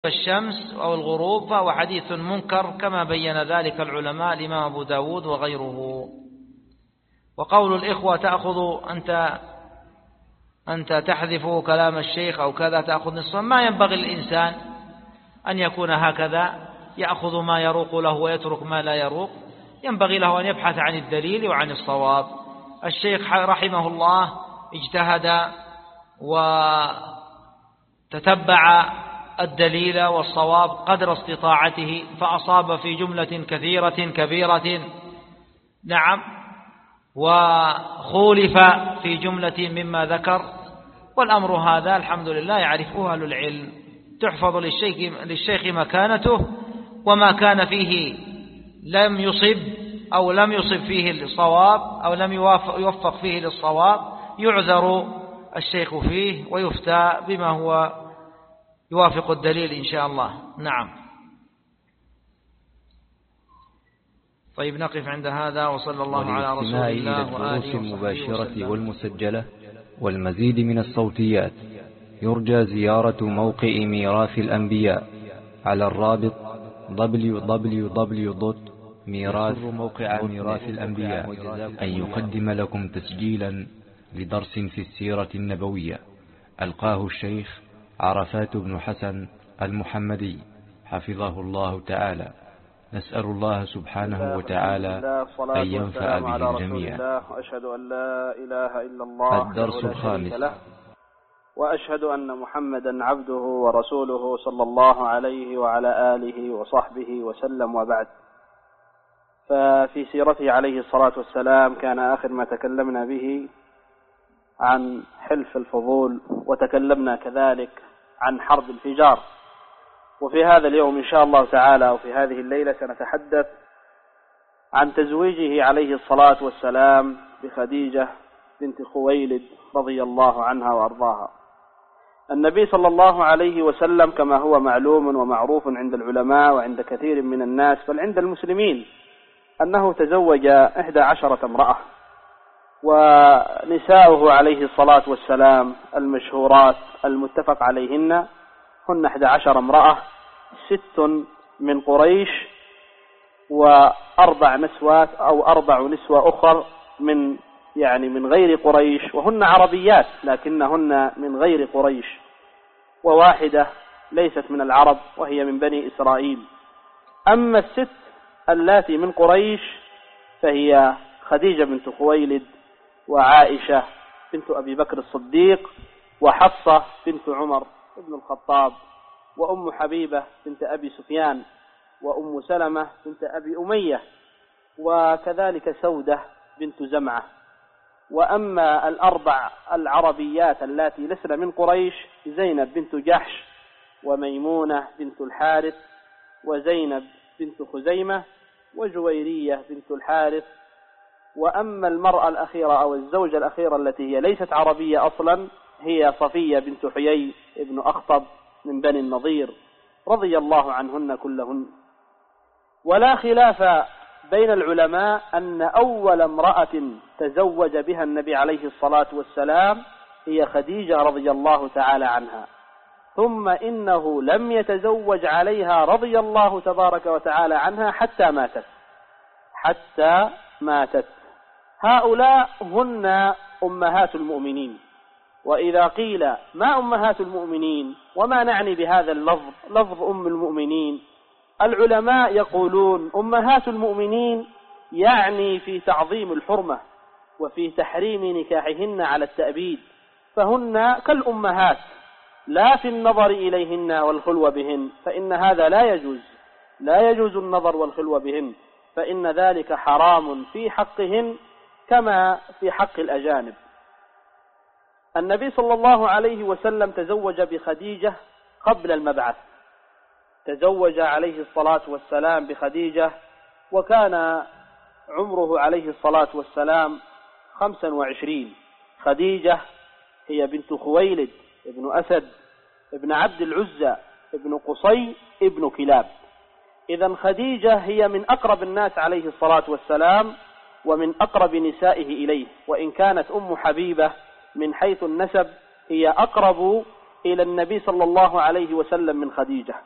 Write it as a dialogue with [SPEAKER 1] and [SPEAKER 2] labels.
[SPEAKER 1] الشمس أو الغروب فهو حديث منكر كما بين ذلك العلماء الإمام أبو داود وغيره. وقول الإخوة تأخذ أنت تحذف كلام الشيخ أو كذا تأخذ نصفا، ما ينبغي الإنسان أن يكون هكذا يأخذ ما يروق له ويترك ما لا يروق، ينبغي له أن يبحث عن الدليل وعن الصواب. الشيخ رحمه الله اجتهد وتتبع الدليل والصواب قدر استطاعته فأصاب في جملة كثيرة كبيرة، نعم، وخولف في جملة مما ذكر، والأمر هذا الحمد لله يعرفه أهل العلم. تحفظ للشيخ مكانته، وما كان فيه لم يصب أو لم يصب فيه الصواب أو لم يوفق فيه للصواب يعذر الشيخ فيه ويفتى بما هو يوافق الدليل إن شاء الله. نعم. طيب نقف عند هذا، وصلى الله على رسول الله وآله وصحبه
[SPEAKER 2] المباشرة والمسجلة والمزيد من الصوتيات يرجى زيارة موقع ميراث الأنبياء على الرابط www.ميراث الأنبياء أن يقدم لكم تسجيلا لدرس في السيرة النبوية ألقاه الشيخ عرفات بن حسن المحمدي حفظه الله تعالى. نسأل الله سبحانه وتعالى أن ينفع به الجميع.
[SPEAKER 3] وأشهد أن لا إله إلا الله
[SPEAKER 2] الدرس الخامس.
[SPEAKER 3] وأشهد أن محمدا عبده ورسوله صلى الله عليه وعلى آله وصحبه وسلم، وبعد. ففي سيرته عليه الصلاة والسلام كان آخر ما تكلمنا به عن حلف الفضول، وتكلمنا كذلك عن حرب الفجار. وفي هذا اليوم إن شاء الله تعالى وفي هذه الليلة سنتحدث عن تزويجه عليه الصلاة والسلام بخديجة بنت خويلد رضي الله عنها وأرضاها. النبي صلى الله عليه وسلم كما هو معلوم ومعروف عند العلماء وعند كثير من الناس بل عند المسلمين أنه تزوج 11 امرأة، ونساؤه عليه الصلاة والسلام المشهورات المتفق عليهن هن 11 امرأة، 6 من قريش و4 نسوات أو 4 نسوة أخر من غير قريش، وهن عربيات لكنهن من غير قريش، وواحدة ليست من العرب وهي من بني إسرائيل. أما 6 اللاتي من قريش فهي خديجة بنت خويلد، وعائشة بنت أبي بكر الصديق، وحفصة بنت عمر بن الخطاب، وأم حبيبة بنت أبي سفيان، وأم سلمة بنت أبي أمية، وكذلك سودة بنت زمعة. وأما 4 العربيات اللاتي لسن من قريش زينب بنت جحش، وميمونة بنت الحارث، وزينب بنت خزيمة، وجويرية بنت الحارث. وأما المرأة الأخيرة أو الزوجة الأخيرة التي هي ليست عربية أصلا هي صفية بنت حيي ابن أخطب من بني النضير رضي الله عنهن كلهن. ولا خلاف بين العلماء أن أول امرأة تزوج بها النبي عليه الصلاة والسلام هي خديجة رضي الله تعالى عنها، ثم إنه لم يتزوج عليها رضي الله تبارك وتعالى عنها حتى ماتت. هؤلاء هن أمهات المؤمنين. وإذا قيل ما أمهات المؤمنين وما نعني بهذا اللفظ لفظ أم المؤمنين، العلماء يقولون أمهات المؤمنين يعني في تعظيم الحرمة وفي تحريم نكاحهن على التأبيد، فهن كالأمهات لا في النظر إليهن والخلوة بهن، فإن هذا لا يجوز النظر والخلوة بهن، فإن ذلك حرام في حقهن كما في حق الأجانب. النبي صلى الله عليه وسلم تزوج بخديجة قبل المبعث، تزوج عليه الصلاة والسلام بخديجة وكان عمره عليه الصلاة والسلام 25. خديجة هي بنت خويلد ابن أسد ابن عبد العزى ابن قصي ابن كلاب. إذن خديجة هي من أقرب الناس عليه الصلاة والسلام ومن أقرب نسائه إليه، وإن كانت أم حبيبة من حيث النسب هي أقرب إلى النبي صلى الله عليه وسلم من خديجة.